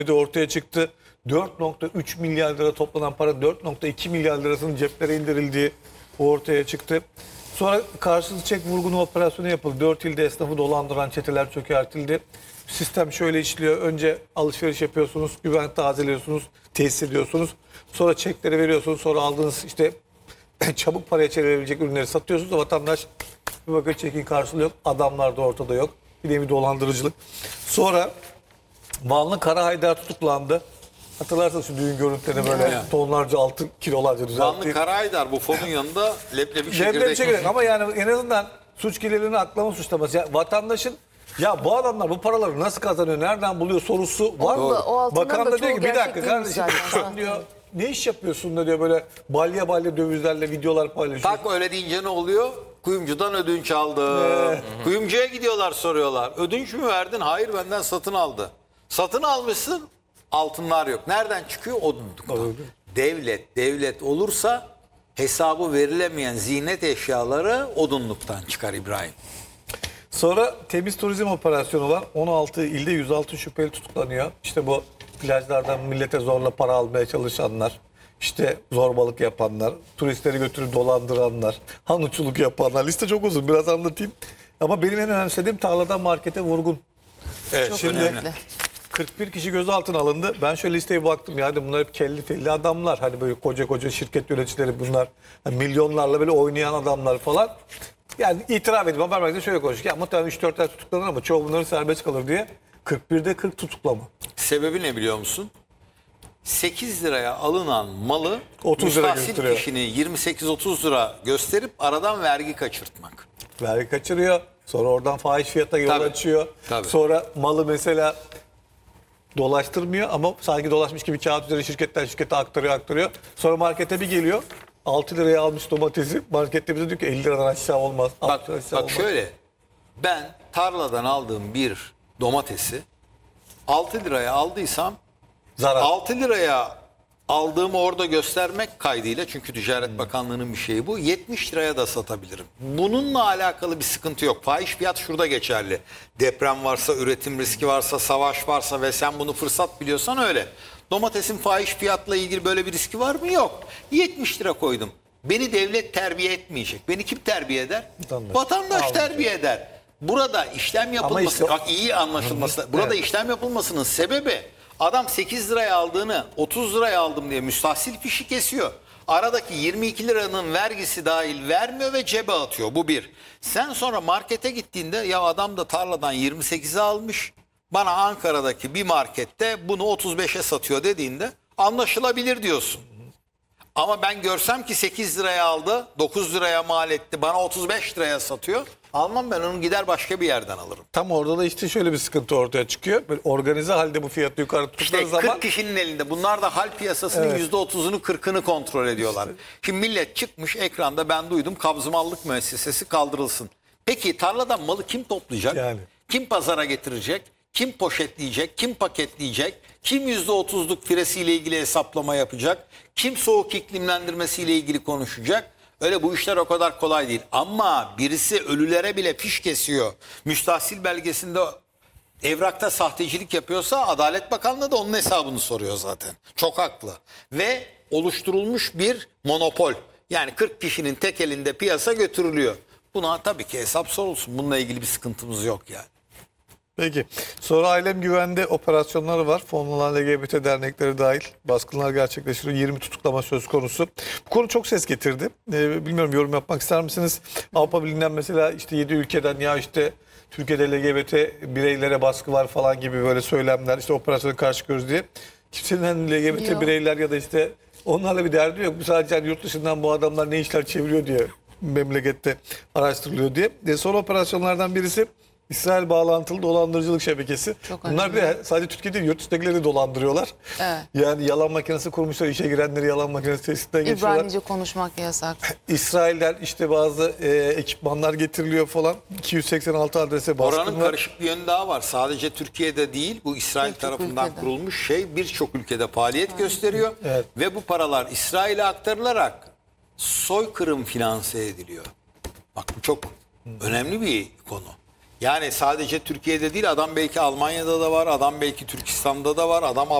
ortaya çıktı. 4,3 milyar lira toplanan para 4,2 milyar lirasının ceplere indirildiği ortaya çıktı. Sonra karşılıklı çek vurgunu operasyonu yapıldı. 4 ilde esnafı dolandıran çeteler çökertildi. Sistem şöyle işliyor. Önce alışveriş yapıyorsunuz, güven tazeliyorsunuz, tesis ediyorsunuz. Sonra çekleri veriyorsunuz. Sonra aldığınız işte çabuk paraya çevirebilecek ürünleri satıyorsunuz. Vatandaş bir bakın çekin karşılığı yok. Adamlar da ortada yok. Bir nevi dolandırıcılık. Sonra Vanlı Karahaydar tutuklandı. Hatırlarsanız şu düğün görüntülerini böyle tonlarca altın kilolarca düzeltti. Vanlı Karahaydar bu fonun yanında leblebi Çekirdek. çekirdek. Ama yani en azından suç gelirlerini aklama suçlaması. Yani vatandaşın ya bu adamlar bu paraları nasıl kazanıyor, nereden buluyor sorusu var mı? O altından Bakan da da diyor çoğu ki bir dakika gerçek değilmiş kardeşim zaten. sen diyor ne iş yapıyorsun da diyor böyle balya balya dövizlerle videolar paylaşıyor. Tak öyle deyince ne oluyor? Kuyumcudan ödünç aldı. Kuyumcuya gidiyorlar soruyorlar. Ödünç mü verdin? Hayır benden satın aldı. Satın almışsın altınlar yok. Nereden çıkıyor? Odunluktan. Devlet olursa hesabı verilemeyen ziynet eşyaları odunluktan çıkar İbrahim. Sonra temiz turizm operasyonu var. 16 ilde 106 şüpheli tutuklanıyor. İşte bu plajlardan millete zorla para almaya çalışanlar, işte zorbalık yapanlar, turistleri götürüp dolandıranlar, hanuçuluk yapanlar. Liste çok uzun, biraz anlatayım. Ama benim en önemsediğim tarladan markete vurgun. Evet, Çok Şimdi önemli. 41 kişi gözaltına alındı. Ben şöyle listeye baktım. Yani bunlar hep kelli felli adamlar. Hani böyle koca koca şirket yöneticileri bunlar. Hani milyonlarla böyle oynayan adamlar falan. Yani itiraf edeyim. Haber merkezinde şöyle konuştuk. Ya muhtemelen 3-4 ay tutuklanır ama çoğu bunların serbest kalır diye. 41'de 40 tutuklama. Sebebi ne biliyor musun? 8 liraya alınan malı 30 lira müstahsil gösteriyor. kişinin 28-30 lira gösterip aradan vergi kaçırtmak. Vergi kaçırıyor. Sonra oradan fahiş fiyata yol Tabii, açıyor. tabii. Sonra malı mesela dolaştırmıyor ama sanki dolaşmış gibi kağıt üzerine şirketten şirkete aktarıyor. Sonra markete bir geliyor. 6 liraya almış domatesi. Markette bize diyor ki 50 liradan aşağı olmaz. 60 Bak, liradan aşağı bak olmaz. şöyle, ben tarladan aldığım bir domatesi 6 liraya aldıysam Zarar. 6 liraya aldığımı orada göstermek kaydıyla, çünkü Ticaret Bakanlığı'nın bir şeyi bu, 70 liraya da satabilirim. Bununla alakalı bir sıkıntı yok. Fahiş fiyat şurada geçerli. Deprem varsa, üretim riski varsa, savaş varsa ve sen bunu fırsat biliyorsan öyle. Domatesin fahiş fiyatla ilgili böyle bir riski var mı? Yok. 70 lira koydum. Beni devlet terbiye etmeyecek. Beni kim terbiye eder? Vatandaş. Vatandaş Almayacak. terbiye eder. Burada işlem yapılması, işte- bak iyi anlaşılması. Burada Evet. işlem yapılmasının sebebi adam 8 liraya aldığını 30 liraya aldım diye müstahsil fişi kesiyor. Aradaki 22 liranın vergisi dahil vermiyor ve cebe atıyor. Bu bir. Sen sonra markete gittiğinde ya adam da tarladan 28'e almış. Bana Ankara'daki bir markette bunu 35'e satıyor dediğinde anlaşılabilir diyorsun. Ama ben görsem ki 8 liraya aldı, 9 liraya mal etti, bana 35 liraya satıyor. Almam, ben onu gider başka bir yerden alırım. Tam orada da işte şöyle bir sıkıntı ortaya çıkıyor. Böyle organize halde bu fiyatı yukarı tuttukları İşte 40 zaman kişinin elinde. Bunlar da hal piyasasının Evet. %30'unu 40'ını kontrol ediyorlar. Şimdi millet çıkmış ekranda, ben duydum, kabzımallık müessesesi kaldırılsın. Peki tarladan malı kim toplayacak? Yani. Kim pazara getirecek? Kim poşetleyecek? Kim paketleyecek? Kim %30'luk firesiyle ilgili hesaplama yapacak? Kim soğuk iklimlendirmesiyle ilgili konuşacak? Öyle bu işler o kadar kolay değil. Ama birisi ölülere bile fiş kesiyor. Müstahsil belgesinde evrakta sahtecilik yapıyorsa Adalet Bakanlığı da onun hesabını soruyor zaten. Çok haklı. Ve oluşturulmuş bir monopol. Yani 40 kişinin tek elinde piyasa götürülüyor. Buna tabii ki hesap sorulsun. Bununla ilgili bir sıkıntımız yok yani. Peki. Sonra ailem güvende operasyonları var. Fonlanan LGBT dernekleri dahil baskınlar gerçekleştiriyor. 20 tutuklama söz konusu. Bu konu çok ses getirdi. Bilmiyorum, yorum yapmak ister misiniz? Avrupa Birliği'nden mesela işte 7 ülkeden ya işte Türkiye'de LGBT bireylere baskı var falan gibi böyle söylemler, işte operasyona karşı çıkıyoruz diye. Kimsenin hani LGBT Yok. bireyler ya da işte onlarla bir derdi yok. Bu sadece hani yurt dışından bu adamlar ne işler çeviriyor diye memlekette araştırılıyor diye. Son operasyonlardan birisi İsrail bağlantılı dolandırıcılık şebekesi. Çok Bunlar bir de sadece Türkiye'de değil, yurt dışındakileri de dolandırıyorlar. Evet. Yani yalan makinesi kurmuşlar, işe girenleri yalan makinesi testinden geçiyorlar. İbranice konuşmak yasak. İsrail'den işte bazı ekipmanlar getiriliyor falan. 286 adrese baskın Oranın var. karışık bir yönü daha var. Sadece Türkiye'de değil, bu İsrail Birçok tarafından ülkede. kurulmuş şey birçok ülkede faaliyet gösteriyor. Evet. Ve bu paralar İsrail'e aktarılarak soykırım finanse ediliyor. Bak bu çok önemli bir konu. Yani sadece Türkiye'de değil, adam belki Almanya'da da var, adam belki Türkistan'da da var, adam